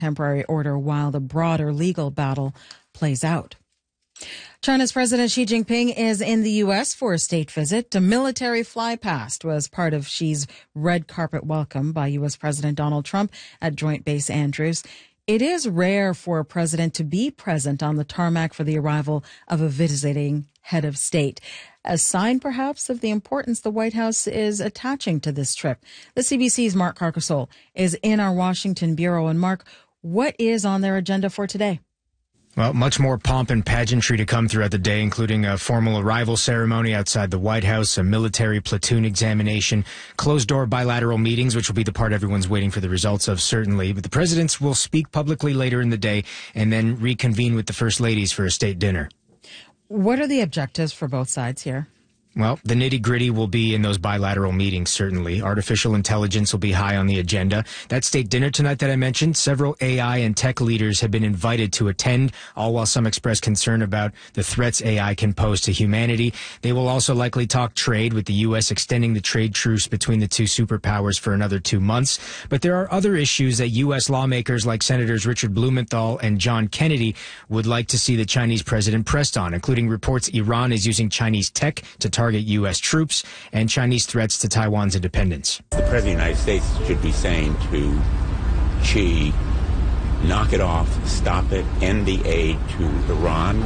temporary order while the broader legal battle plays out. China's President Xi Jinping is in the U.S. for a state visit. A military flypast was part of Xi's red carpet welcome by U.S. President Donald Trump at Joint Base Andrews. It is rare for a president to be present on the tarmac for the arrival of a visiting head of state, a sign perhaps of the importance the White House is attaching to this trip. The CBC's Mark Carcasole is in our Washington bureau. And Mark, what is on their agenda for today? Well, much more pomp and pageantry to come throughout the day, including a formal arrival ceremony outside the White House, a military platoon examination, closed-door bilateral meetings, which will be the part everyone's waiting for the results of, certainly. But the presidents will speak publicly later in the day and then reconvene with the first ladies for a state dinner. What are the objectives for both sides here? Well, the nitty-gritty will be in those bilateral meetings, certainly. Artificial intelligence will be high on the agenda. That state dinner tonight that I mentioned, several AI and tech leaders have been invited to attend, all while some express concern about the threats AI can pose to humanity. They will also likely talk trade, with the U.S. extending the trade truce between the two superpowers for another 2 months. But there are other issues that U.S. lawmakers like Senators Richard Blumenthal and John Kennedy would like to see the Chinese president pressed on, including reports Iran is using Chinese tech to target U.S. troops and Chinese threats to Taiwan's independence. The President of the United States should be saying to Xi, knock it off, stop it, end the aid to Iran.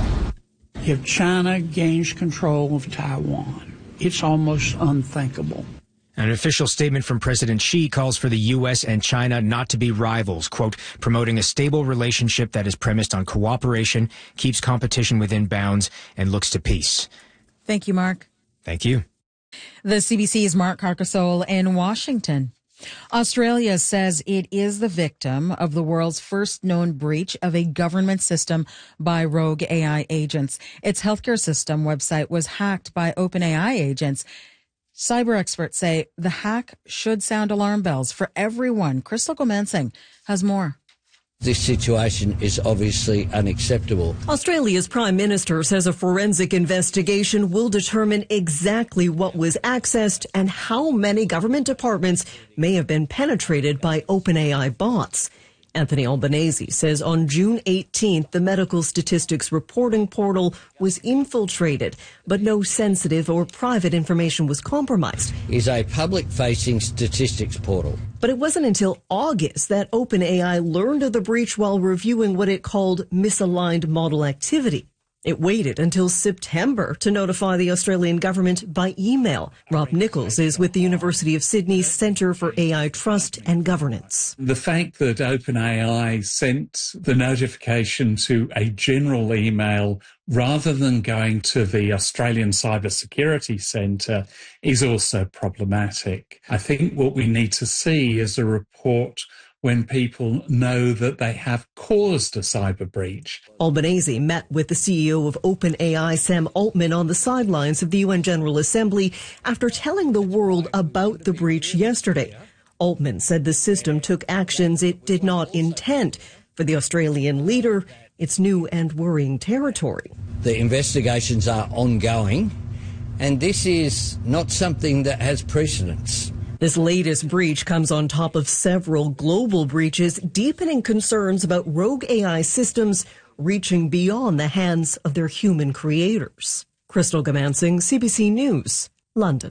If China gains control of Taiwan, it's almost unthinkable. An official statement from President Xi calls for the U.S. and China not to be rivals, quote, promoting a stable relationship that is premised on cooperation, keeps competition within bounds, and looks to peace. Thank you, Mark. Thank you. The CBC's Mark Carcasole in Washington. Australia says it is the victim of the world's first known breach of a government system by rogue AI agents. Its healthcare system website was hacked by OpenAI agents. Cyber experts say the hack should sound alarm bells for everyone. Crystal Gomansing has more. This situation is obviously unacceptable. Australia's Prime Minister says a forensic investigation will determine exactly what was accessed and how many government departments may have been penetrated by OpenAI bots. Anthony Albanese says on June 18th, the medical statistics reporting portal was infiltrated, but no sensitive or private information was compromised. Is a public-facing statistics portal. But it wasn't until August that OpenAI learned of the breach while reviewing what it called misaligned model activity. It waited until September to notify the Australian government by email. Rob Nichols is with the University of Sydney's Centre for AI Trust and Governance. The fact that OpenAI sent the notification to a general email rather than going to the Australian Cybersecurity Centre is also problematic. I think what we need to see is a report when people know that they have caused a cyber breach. Albanese met with the CEO of OpenAI, Sam Altman, on the sidelines of the UN General Assembly after telling the world about the breach yesterday. Altman said the system took actions it did not intend. For the Australian leader, it's new and worrying territory. The investigations are ongoing, and this is not something that has precedence. This latest breach comes on top of several global breaches, deepening concerns about rogue AI systems reaching beyond the hands of their human creators. Crystal Gomansing, CBC News, London.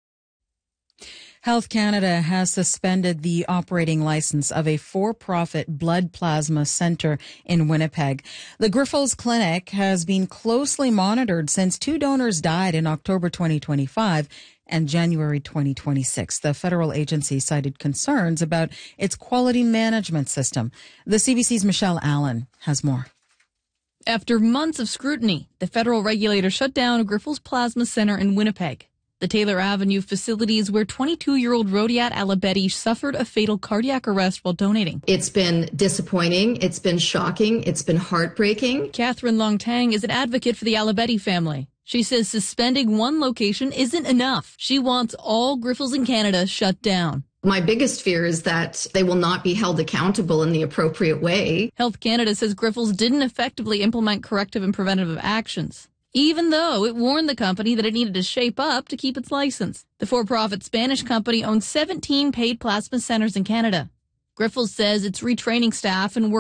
Health Canada has suspended the operating license of a for-profit blood plasma centre in Winnipeg. The Grifols Clinic has been closely monitored since 2 donors died in October 2025 and January 2026. The federal agency cited concerns about its quality management system. The CBC's Michelle Allen has more. After months of scrutiny, the federal regulator shut down Grifols Plasma Center in Winnipeg. The Taylor Avenue facility is where 22-year-old Rodiat Alabedi suffered a fatal cardiac arrest while donating. It's been disappointing. It's been shocking. It's been heartbreaking. Catherine Long-Tang is an advocate for the Alabedi family. She says suspending one location isn't enough. She wants all Grifols in Canada shut down. My biggest fear is that they will not be held accountable in the appropriate way. Health Canada says Grifols didn't effectively implement corrective and preventative actions, even though it warned the company that it needed to shape up to keep its license. The for-profit Spanish company owns 17 paid plasma centers in Canada. Grifols says it's retraining staff and